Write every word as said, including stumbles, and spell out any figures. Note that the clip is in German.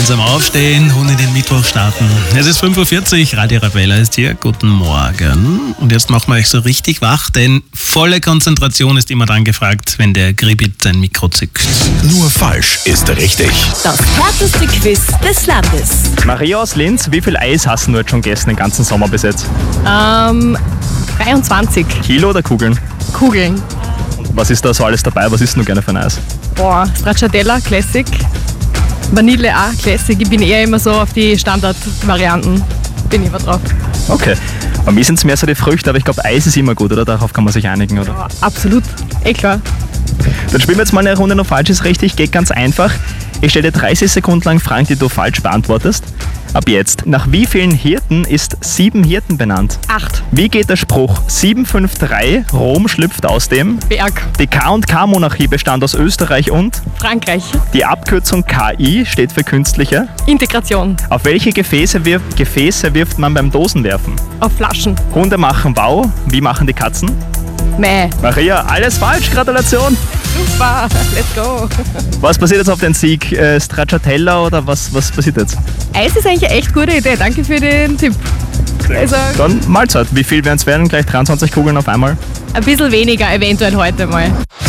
gemeinsam aufstehen und in den Mittwoch starten. Es ist fünf Uhr vierzig, Radio Arabella ist hier. Guten Morgen. Und jetzt machen wir euch so richtig wach, denn volle Konzentration ist immer dann gefragt, wenn der Gribit sein Mikro zückt. Nur falsch ist richtig. Das härteste Quiz des Landes. Maria aus Linz, wie viel Eis hast du jetzt schon gegessen den ganzen Sommer bis jetzt? Ähm, dreiundzwanzig Kilo oder Kugeln? Kugeln. Was ist da so alles dabei? Was isst du gerne für ein Eis? Boah, Stracciatella, Classic. Vanille auch, Classic. Ich bin eher immer so auf die Standardvarianten. Bin immer drauf. Okay. Bei mir sind es mehr so die Früchte, aber ich glaube, Eis ist immer gut, oder? Darauf kann man sich einigen, oder? Ja, absolut. Eh klar. Dann spielen wir jetzt mal eine Runde noch falsch ist richtig. Geht ganz einfach. Ich stelle dir dreißig Sekunden lang Fragen, die du falsch beantwortest. Ab jetzt. Nach wie vielen Hirten ist sieben Hirten benannt? Acht. Wie geht der Spruch? sieben fünf drei, Rom schlüpft aus dem? Berg. Die K und K-Monarchie bestand aus Österreich und? Frankreich. Die Abkürzung K I steht für künstliche. Integration. Auf welche Gefäße, wirf, Gefäße wirft man beim Dosenwerfen? Auf Flaschen. Hunde machen Bau. Wie machen die Katzen? Mäh. Maria, alles falsch. Gratulation. Super. Let's go. Was passiert jetzt auf den Sieg? Äh, Stracciatella oder was, was passiert jetzt? Eis ist eigentlich eine echt gute Idee. Danke für den Tipp. Also Dann Mahlzeit. Wie viel werden es werden? Gleich dreiundzwanzig Kugeln auf einmal? ein bisschen weniger eventuell heute mal.